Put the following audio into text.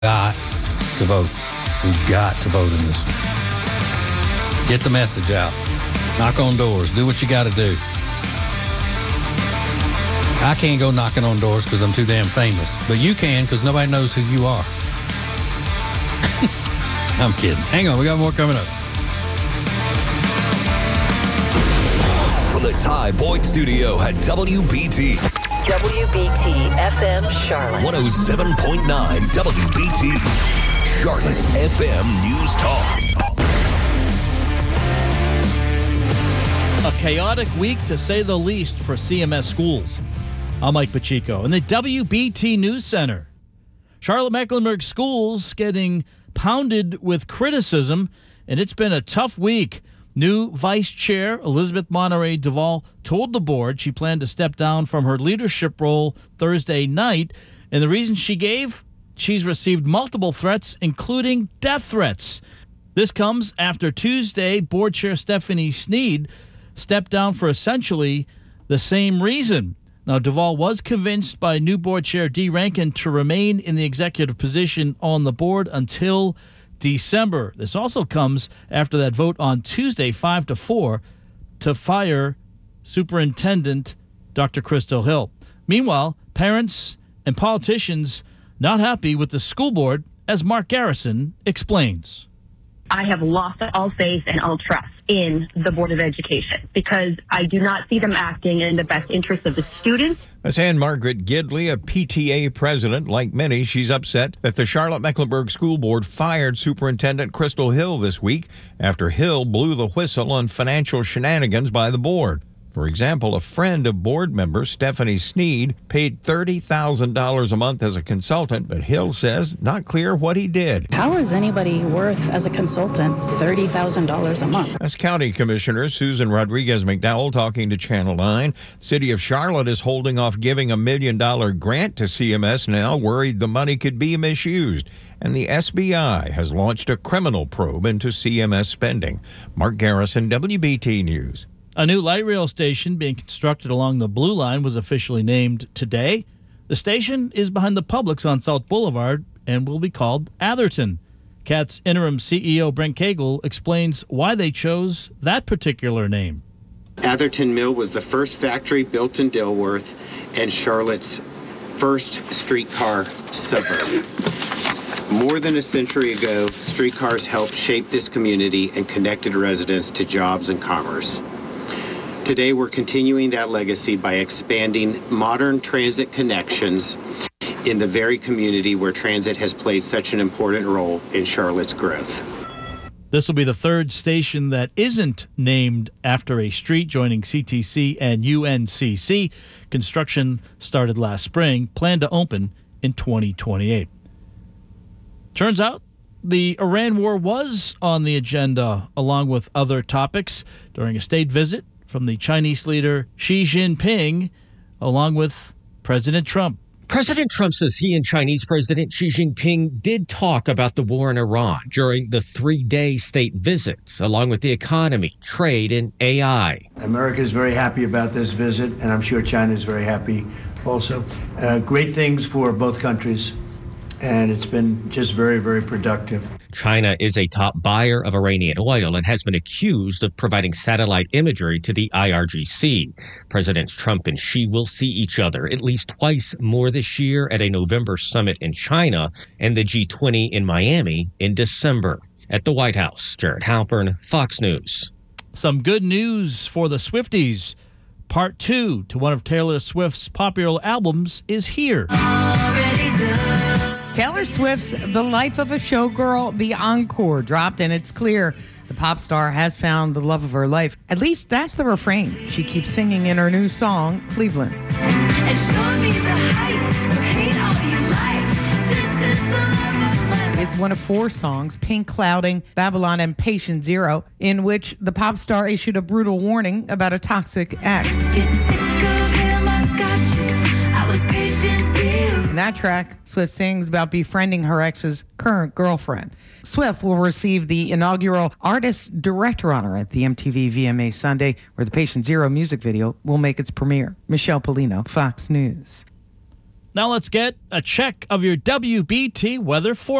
got to vote. We've got to vote in this one. Get the message out. Knock on doors. Do what you got to do. I can't go knocking on doors because I'm too damn famous. But you can because nobody knows who you are. I'm kidding. Hang on. We got more coming up. From the Ty Boyd Studio at WBT. WBT FM Charlotte. 107.9 WBT. Charlotte's FM News Talk. A chaotic week, to say the least, for CMS schools. I'm Mike Pacheco in the WBT News Center. Charlotte-Mecklenburg schools getting pounded with criticism, and it's been a tough week. New Vice Chair Elizabeth Monterey Duvall told the board she planned to step down from her leadership role Thursday night, and the reason she gave? She's received multiple threats, including death threats. This comes after Tuesday, Board Chair Stephanie Sneed stepped down for essentially the same reason. Now, Duvall was convinced by new Board Chair Dee Rankin to remain in the executive position on the board until December. This also comes after that vote on Tuesday, 5-4, to fire Superintendent Dr. Crystal Hill. Meanwhile, parents and politicians not happy with the school board, as Mark Garrison explains. I have lost all faith and all trust in the Board of Education because I do not see them acting in the best interest of the students. That's Ann Margaret Gidley, a PTA president. Like many, she's upset that the Charlotte-Mecklenburg School Board fired Superintendent Crystal Hill this week after Hill blew the whistle on financial shenanigans by the board. For example, a friend of board member Stephanie Sneed paid $30,000 a month as a consultant, but Hill says not clear what he did. How is anybody worth, as a consultant, $30,000 a month? That's County Commissioner Susan Rodriguez McDowell talking to Channel 9. The City of Charlotte is holding off giving a $1 million grant to CMS now, worried the money could be misused. And the SBI has launched a criminal probe into CMS spending. Mark Garrison, WBT News. A new light rail station being constructed along the Blue Line was officially named today. The station is behind the Publix on South Boulevard and will be called Atherton. CAT's interim CEO Brent Cagle explains why they chose that particular name. Atherton Mill was the first factory built in Dilworth and Charlotte's first streetcar suburb. More than a century ago, streetcars helped shape this community and connected residents to jobs and commerce. Today, we're continuing that legacy by expanding modern transit connections in the very community where transit has played such an important role in Charlotte's growth. This will be the third station that isn't named after a street, joining CTC and UNCC. Construction started last spring, planned to open in 2028. Turns out the Iran war was on the agenda along with other topics during a state visit from the Chinese leader Xi Jinping, along with President Trump. President Trump says he and Chinese President Xi Jinping did talk about the war in Iran during the 3-day state visits, along with the economy, trade, and AI. America is very happy about this visit, and I'm sure China is very happy also. Great things for both countries, and it's been just very, very productive. China is a top buyer of Iranian oil and has been accused of providing satellite imagery to the IRGC. Presidents Trump and Xi will see each other at least twice more this year at a November summit in China and the G20 in Miami in December. At the White House, Jared Halpern, Fox News. Some good news for the Swifties. Part 2 to one of Taylor Swift's popular albums is here. Taylor Swift's The Life of a Showgirl, The Encore, dropped, and it's clear the pop star has found the love of her life. At least that's the refrain she keeps singing in her new song, Cleveland. And show me the heights, so hate all you like. This is the love of my life. It's one of 4 songs, Pink Clouding, Babylon, and Patient Zero, in which the pop star issued a brutal warning about a toxic ex. You're sick of him, I got you. I was patient zero. In that track, Swift sings about befriending her ex's current girlfriend. Swift will receive the inaugural Artist Director honor at the MTV VMA Sunday, where the Patient Zero music video will make its premiere. Michelle Polino, Fox News. Now let's get a check of your WBT weather forecast.